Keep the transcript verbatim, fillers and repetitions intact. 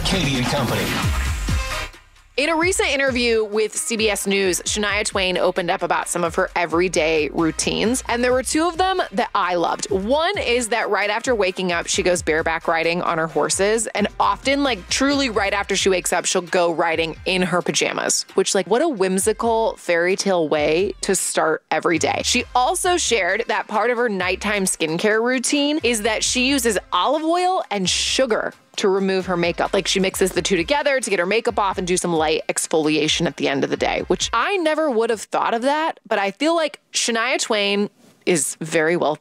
Katie and Company. In a recent interview with C B S News, Shania Twain opened up about some of her everyday routines, and there were two of them that I loved. One is that right after waking up, she goes bareback riding on her horses, and often, like truly right after she wakes up, she'll go riding in her pajamas, which like what a whimsical fairy tale way to start every day. She also shared that part of her nighttime skincare routine is that she uses olive oil and sugar to remove her makeup. Like she mixes the two together to get her makeup off and do some light exfoliation at the end of the day, which I never would have thought of that. But I feel like Shania Twain is very wealthy.